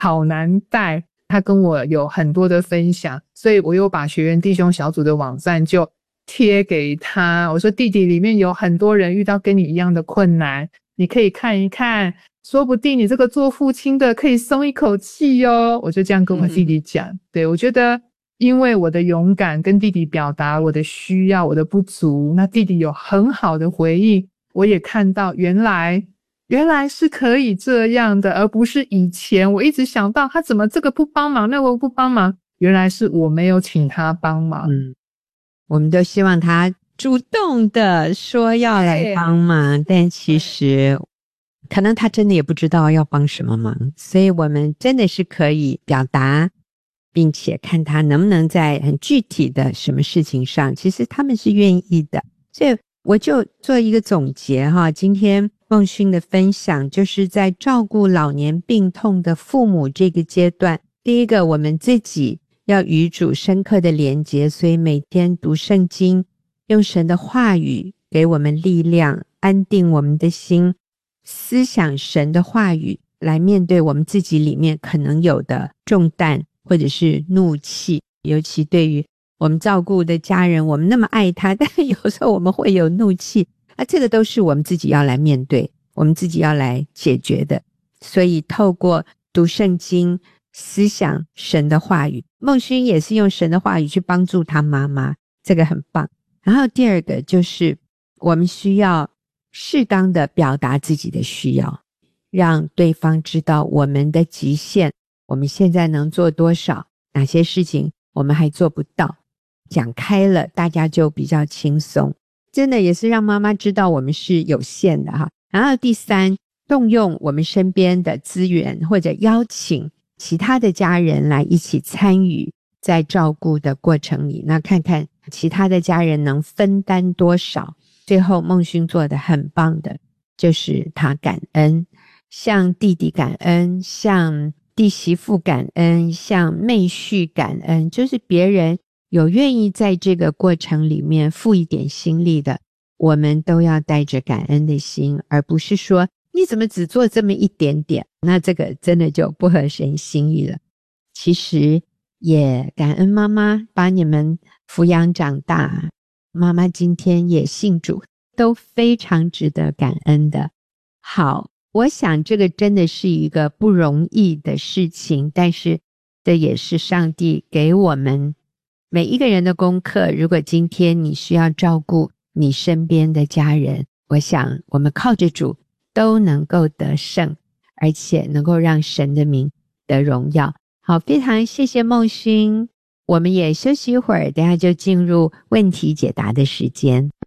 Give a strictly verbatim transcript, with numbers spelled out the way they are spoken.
好难带，他跟我有很多的分享，所以我又把学员弟兄小组的网站就贴给他，我说弟弟，里面有很多人遇到跟你一样的困难，你可以看一看，说不定你这个做父亲的可以松一口气哦。我就这样跟我弟弟讲、嗯、对，我觉得因为我的勇敢跟弟弟表达我的需要，我的不足，那弟弟有很好的回应，我也看到原来原来是可以这样的，而不是以前我一直想到他怎么这个不帮忙那个不帮忙，原来是我没有请他帮忙。 嗯，我们都希望他主动的说要来帮忙，但其实可能他真的也不知道要帮什么忙，所以我们真的是可以表达，并且看他能不能在很具体的什么事情上，其实他们是愿意的。所以我就做一个总结哈，今天孟勋的分享就是在照顾老年病痛的父母这个阶段，第一个我们自己要与主深刻的连结，所以每天读圣经，用神的话语给我们力量，安定我们的心，思想神的话语来面对我们自己里面可能有的重担或者是怒气，尤其对于我们照顾的家人，我们那么爱他，但有时候我们会有怒气，啊，这个都是我们自己要来面对，我们自己要来解决的。所以透过读圣经，思想神的话语，孟勋也是用神的话语去帮助他妈妈，这个很棒。然后第二个就是我们需要适当的表达自己的需要，让对方知道我们的极限，我们现在能做多少，哪些事情我们还做不到，讲开了大家就比较轻松，真的也是让妈妈知道我们是有限的哈。然后第三，动用我们身边的资源，或者邀请其他的家人来一起参与在照顾的过程里，那看看其他的家人能分担多少。最后孟勋做的很棒的就是他感恩，向弟弟感恩，向弟媳妇感恩，向妹婿感恩，就是别人有愿意在这个过程里面付一点心力的，我们都要带着感恩的心，而不是说你怎么只做这么一点点，那这个真的就不合神心意了。其实也感恩妈妈把你们抚养长大，妈妈今天也信主，都非常值得感恩的。好，我想这个真的是一个不容易的事情，但是这也是上帝给我们每一个人的功课。如果今天你需要照顾你身边的家人，我想我们靠着主都能够得胜，而且能够让神的名得荣耀。好，非常谢谢孟勋，我们也休息一会儿，等下就进入问题解答的时间。